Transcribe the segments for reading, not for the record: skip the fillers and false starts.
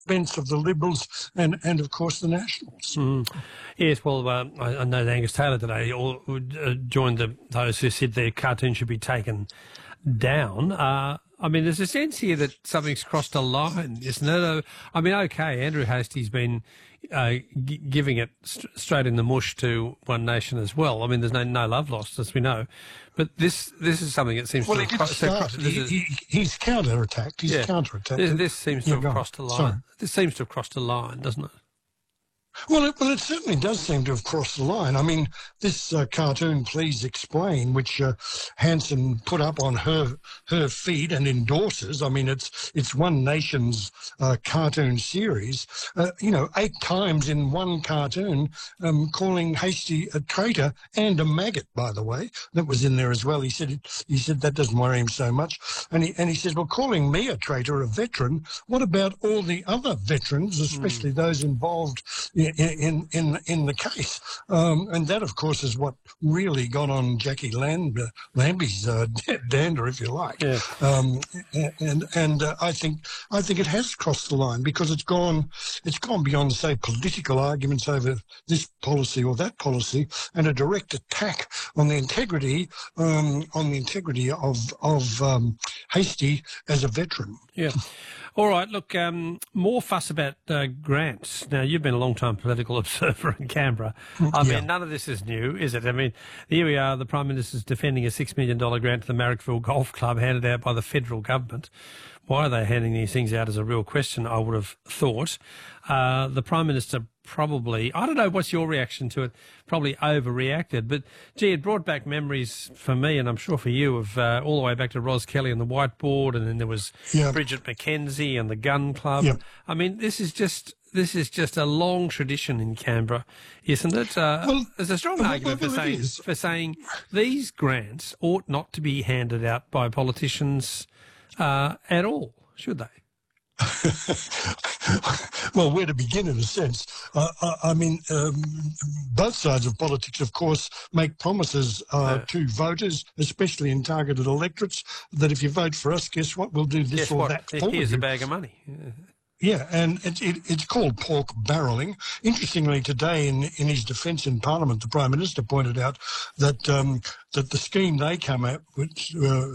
expense of the Liberals and of course, the Nationals. Yes, well, I know that Angus Taylor today joined those who said their cartoon should be taken down. I mean, there's a sense here that something's crossed a line, isn't it? I mean, okay, Andrew Hastie's been giving it straight in the mush to One Nation as well. I mean, there's no love lost, as we know. But this is something that seems to have crossed. He's counter-attacked. He's counter-attacked. This seems to have crossed a line. Sorry. This seems to have crossed a line, doesn't it? Well, it certainly does seem to have crossed the line. I mean, this cartoon, Please Explain, which Hanson put up on her feed and endorses. I mean, it's One Nation's cartoon series. 8 times in one cartoon, calling Hastie a traitor and a maggot. By the way, that was in there as well. He said that doesn't worry him so much, and he says, well, calling me a traitor, a veteran. What about all the other veterans, especially those involved in the case, and that, of course, is what really got on Jackie Lambie's dander, if you like. Yeah. And I think it has crossed the line because it's gone beyond, say, political arguments over this policy or that policy, and a direct attack on the integrity of Hastie as a veteran. Yeah. All right, look, more fuss about grants. Now, you've been a long-time political observer in Canberra. I mean, none of this is new, is it? I mean, here we are, the Prime Minister's defending a $6 million grant to the Marrickville Golf Club handed out by the federal government. Why are they handing these things out is a real question, I would have thought. The Prime Minister probably, I don't know, what's your reaction to it, probably overreacted. But, gee, it brought back memories for me, and I'm sure for you, of all the way back to Ros Kelly and the whiteboard, and then there was Bridget McKenzie and the gun club. Yep. I mean, this is just a long tradition in Canberra, isn't it? There's a strong argument for saying these grants ought not to be handed out by politicians at all, should they? Well, where to begin, in a sense. I mean, both sides of politics, of course, make promises to voters, especially in targeted electorates, that if you vote for us, guess what, we'll do this or that for you. Here's a bag of money. Yeah, and it's called pork barrelling. Interestingly, today in his defence in Parliament, the Prime Minister pointed out that that the scheme they came up with,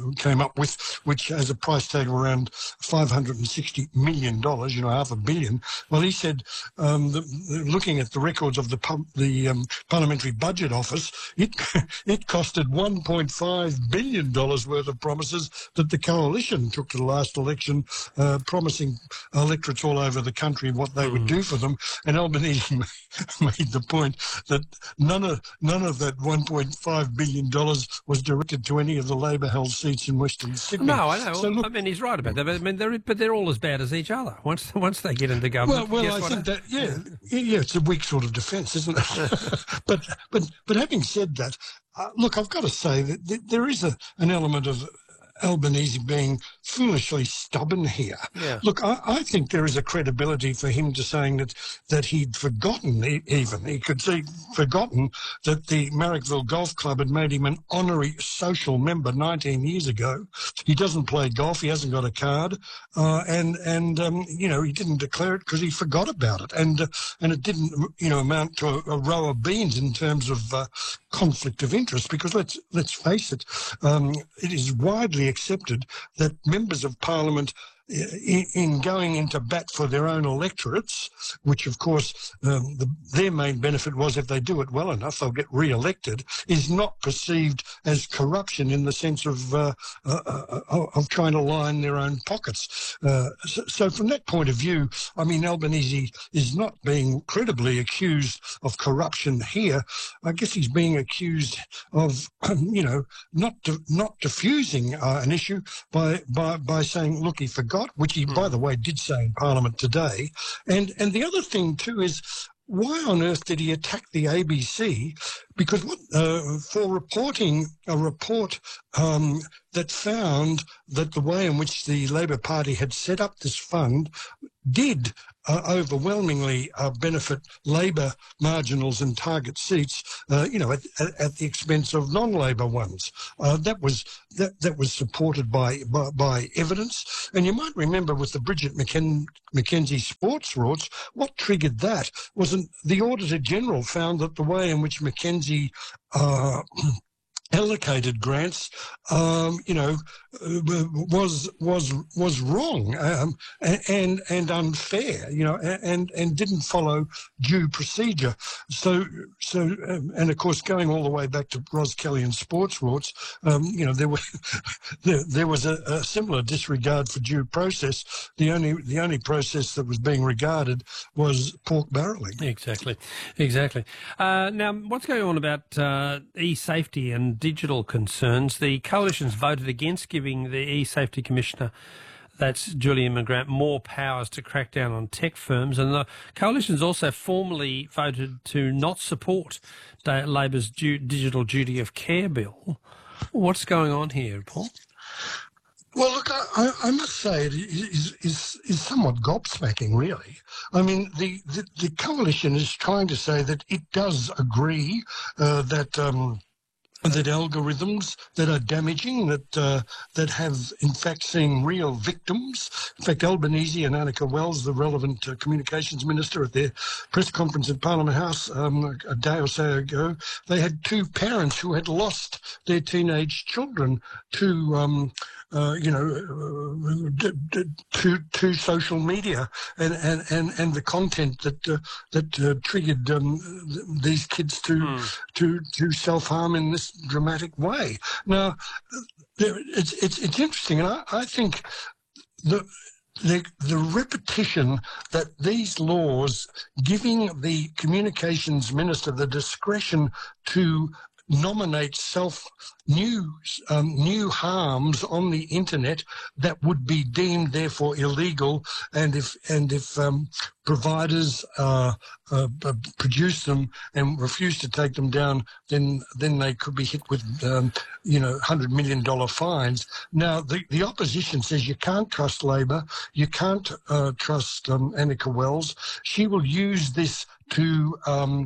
which has a price tag of around $560 million, $500 million. Well, he said, looking at the records of the Parliamentary Budget Office, it costed $1.5 billion worth of promises that the coalition took to the last election, promising electorates all over the country what they would do for them. And Albanese made the point that none of that $1.5 billion was directed to any of the Labor-held seats in Western Sydney. No, I know. So look, I mean, he's right about that. I mean, they're all as bad as each other once they get into government. Well, I think that it's a weak sort of defence, isn't it? but having said that, look, I've got to say that there is an element of Albanese being foolishly stubborn here. Yeah. Look, I think there is a credibility for him to saying that he'd forgotten, he could say forgotten that the Marrickville Golf Club had made him an honorary social member 19 years ago. He doesn't play golf, he hasn't got a card, and he didn't declare it because he forgot about it, and it didn't amount to a row of beans in terms of conflict of interest, because let's face it, it is widely accepted that members of Parliament, in going into bat for their own electorates, which of course their main benefit was if they do it well enough they'll get re-elected, is not perceived as corruption in the sense of trying to line their own pockets. So from that point of view, I mean, Albanese is not being credibly accused of corruption here. I guess he's being accused of not diffusing an issue by saying, look, he forgot, which he, by the way, did say in Parliament today. And the other thing, too, is why on earth did he attack the ABC? Because for reporting a report that found that the way in which the Labor Party had set up this fund did overwhelmingly benefit Labor marginals and target seats, at the expense of non-Labor ones. That was supported by evidence. And you might remember with the Bridget McKenzie sports rorts, what triggered that wasn't the Auditor General found that the way in which McKenzie allocated grants, was wrong and unfair, and didn't follow due procedure. So, and of course, going all the way back to Ros Kelly and sports rorts, there was a similar disregard for due process. The only process that was being regarded was pork barrelling. Exactly. Now, what's going on about e-safety and digital concerns? The coalition's voted against giving the e-safety commissioner, that's Julian McGrath, more powers to crack down on tech firms, and the coalition's also formally voted to not support Labor's digital duty of care bill. What's going on here, Paul? Well, look, I must say it is somewhat gobsmacking, really. I mean, the coalition is trying to say that it does agree that algorithms that are damaging, that have in fact seen real victims. In fact, Albanese and Annika Wells, the relevant communications minister, at their press conference at Parliament House a day or so ago, they had two parents who had lost their teenage children to social media and the content that triggered these kids to self-harm in this dramatic way. Now, it's interesting, and I think the repetition that these laws giving the communications minister the discretion to nominate new harms on the internet that would be deemed therefore illegal, and if providers produce them and refuse to take them down, then they could be hit with $100 million fines. Now the opposition says you can't trust Labor, you can't trust Annika Wells. She will use this to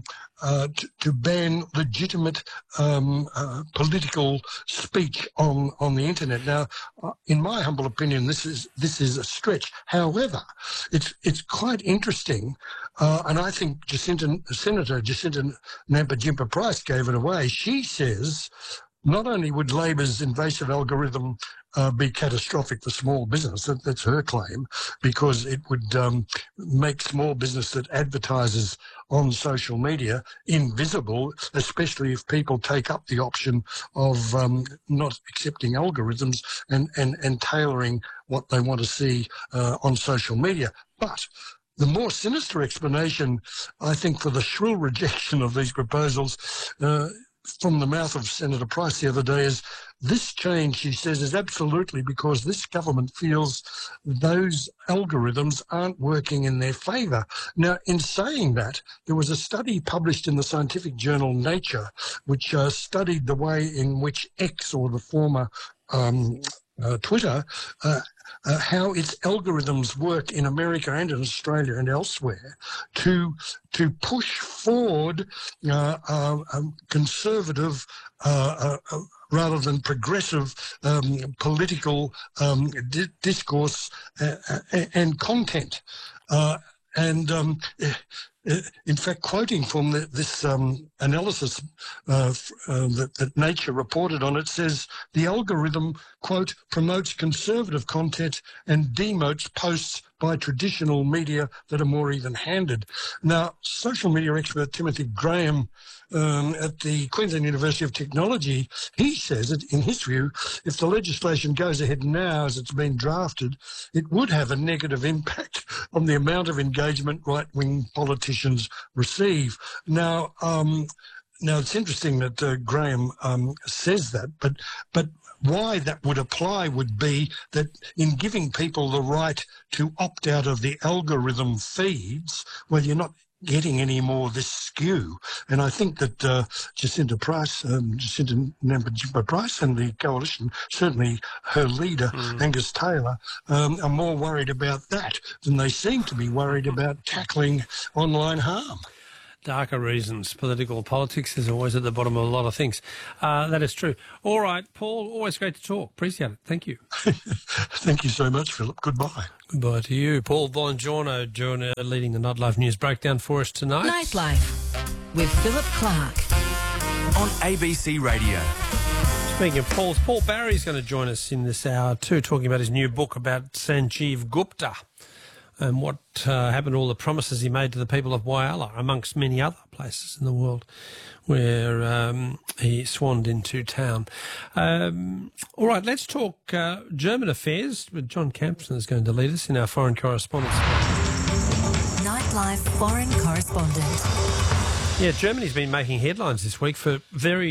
ban legitimate political speech on the internet. Now, in my humble opinion, this is a stretch. However, it's quite interesting, and I think Senator Jacinta Nampijinpa-Price gave it away. She says not only would Labor's invasive algorithm be catastrophic for small business, that's her claim, because it would make small business that advertises on social media invisible, especially if people take up the option of not accepting algorithms and tailoring what they want to see on social media. But the more sinister explanation, I think, for the shrill rejection of these proposals from the mouth of Senator Price the other day is this change, she says, is absolutely because this government feels those algorithms aren't working in their favour. Now, in saying that, there was a study published in the scientific journal Nature, which studied the way in which X, or the former Twitter, how its algorithms work in America and in Australia and elsewhere to push forward conservative rather than progressive political discourse and content. In fact, quoting from this analysis that Nature reported on, it says the algorithm, quote, promotes conservative content and demotes posts by traditional media that are more even-handed. Now, social media expert Timothy Graham at the Queensland University of Technology, he says that, in his view, if the legislation goes ahead now as it's been drafted, it would have a negative impact on the amount of engagement right-wing politicians receive. Now, it's interesting that Graham says that, but why that would apply would be that in giving people the right to opt out of the algorithm feeds, well, you're not getting any more of this skew. And I think that Jacinta Price and the coalition, certainly her leader, Angus Taylor, are more worried about that than they seem to be worried about tackling online harm. Darker reasons. Politics is always at the bottom of a lot of things. That is true. All right, Paul, always great to talk. Appreciate it. Thank you. Thank you so much, Philip. Goodbye. Goodbye to you. Paul Bongiorno leading the Nightlife News Breakdown for us tonight. Nightlife with Philip Clark on ABC Radio. Speaking of Paul Barry's going to join us in this hour too, talking about his new book about Sanjeev Gupta and what happened to all the promises he made to the people of Whyalla, amongst many other places in the world where he swanned into town. All right, let's talk German affairs with John Campson is going to lead us in our foreign correspondence. Nightlife foreign correspondent. Yeah, Germany's been making headlines this week for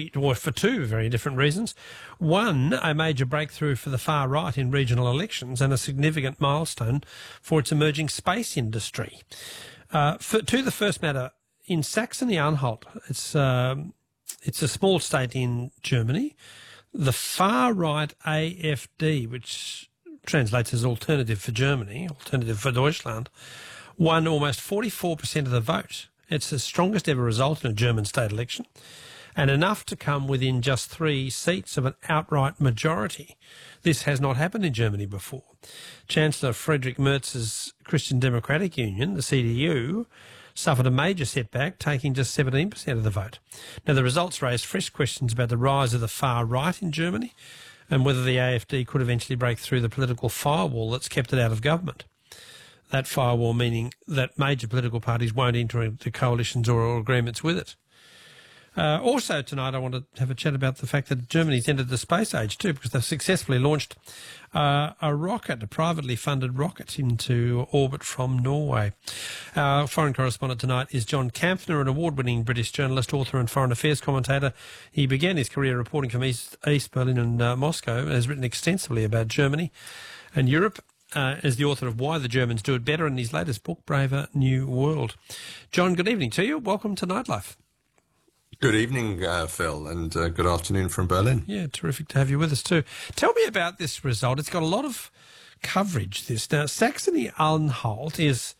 two very different reasons. One, a major breakthrough for the far right in regional elections and a significant milestone for its emerging space industry. To the first matter, in Saxony-Anhalt, it's a small state in Germany. The far right AfD, which translates as Alternative for Germany, Alternative for Deutschland, won almost 44% of the vote. It's the strongest ever result in a German state election, and enough to come within just 3 seats of an outright majority. This has not happened in Germany before. Chancellor Friedrich Merz's Christian Democratic Union, the CDU, suffered a major setback, taking just 17% of the vote. Now, the results raised fresh questions about the rise of the far right in Germany and whether the AfD could eventually break through the political firewall that's kept it out of government. That firewall meaning that major political parties won't enter into coalitions or agreements with it. Also tonight I want to have a chat about the fact that Germany's entered the space age too, because they've successfully launched a privately funded rocket into orbit from Norway. Our foreign correspondent tonight is John Campner, an award-winning British journalist, author and foreign affairs commentator. He began his career reporting from East Berlin and Moscow and has written extensively about Germany and Europe. As the author of Why the Germans Do It Better in his latest book, Braver New World. John, good evening to you. Welcome to Nightlife. Good evening, Phil, and good afternoon from Berlin. Yeah, terrific to have you with us too. Tell me about this result. It's got a lot of coverage, this. Now, Saxony-Anhalt is,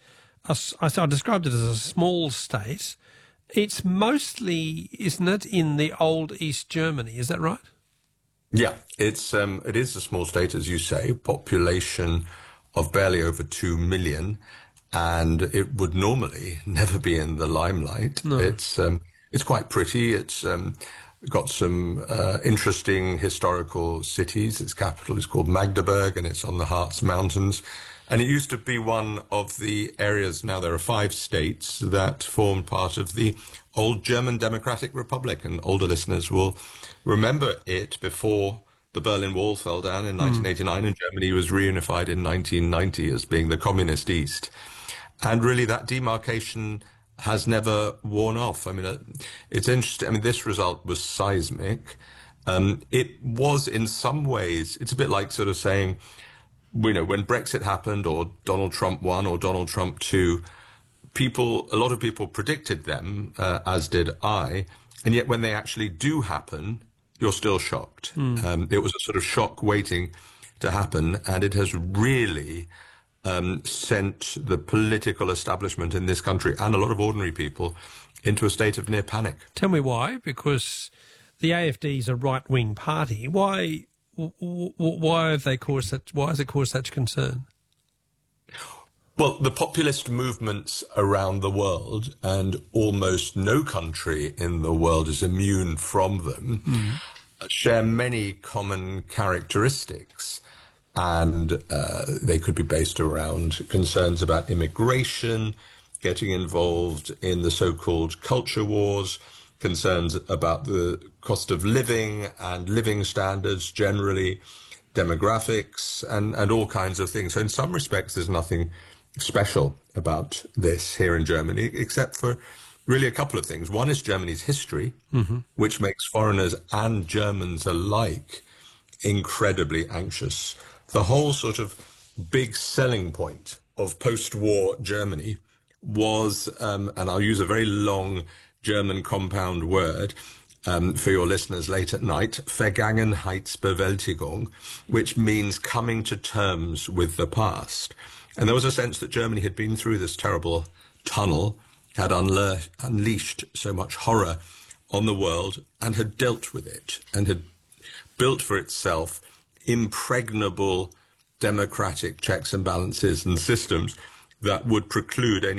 I described it as a small state. It's mostly, isn't it, in the old East Germany, is that right? Yeah, it is a small state, as you say, population of barely over 2 million, and it would normally never be in the limelight. No. It's quite pretty. It's got some interesting historical cities. Its capital is called Magdeburg, and it's on the Harz Mountains. And it used to be one of the areas, now there are 5 states, that formed part of the old German Democratic Republic, and older listeners will remember it before the Berlin Wall fell down in 1989 and Germany was reunified in 1990 as being the communist East. And really that demarcation has never worn off. I mean, it's interesting. I mean, this result was seismic. It was in some ways, it's a bit like sort of saying, you know, when Brexit happened or Donald Trump won or Donald Trump 2, a lot of people predicted them, as did I. And yet when they actually do happen, you're still shocked. It was a sort of shock waiting to happen, and it has really sent the political establishment in this country and a lot of ordinary people into a state of near panic. Tell me why, because the AfD is a right-wing party. Why has it caused such concern? Well, the populist movements around the world, and almost no country in the world is immune from them, share many common characteristics. And they could be based around concerns about immigration, getting involved in the so-called culture wars, concerns about the cost of living and living standards generally, demographics, and all kinds of things. So in some respects, there's nothing special about this here in Germany, except for really a couple of things. One is Germany's history, which makes foreigners and Germans alike incredibly anxious. The whole sort of big selling point of post-war Germany was, and I'll use a very long German compound word for your listeners late at night, Vergangenheitsbewältigung, which means coming to terms with the past. And there was a sense that Germany had been through this terrible tunnel, had unleashed so much horror on the world, and had dealt with it, and had built for itself impregnable democratic checks and balances and systems that would preclude any